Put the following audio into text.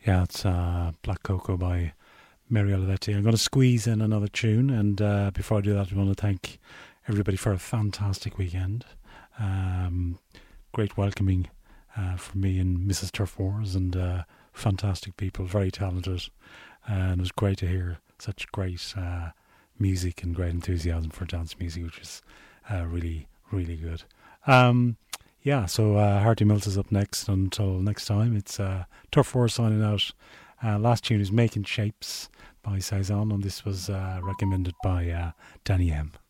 Yeah, it's Black Cocoa by Mary Olivetti. I'm going to squeeze in another tune, and before I do that, I want to thank everybody for a fantastic weekend. Great welcoming from me and Mrs. Turf Wars, and fantastic people, very talented, and it was great to hear such great music and great enthusiasm for dance music, which is really, really good. So Harty Mills is up next. Until next time, it's Turf Wars signing out. Last tune is Making Shapes by Saison, and this was recommended by Danny M.